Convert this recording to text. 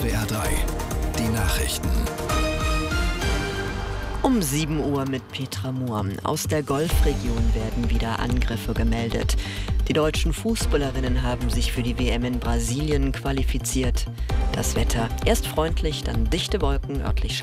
SWR 3, die Nachrichten. Um 7 Uhr mit Petra Mohr. Aus der Golfregion werden wieder Angriffe gemeldet. Die deutschen Fußballerinnen haben sich für die WM in Brasilien qualifiziert. Das Wetter: erst freundlich, dann dichte Wolken, örtlich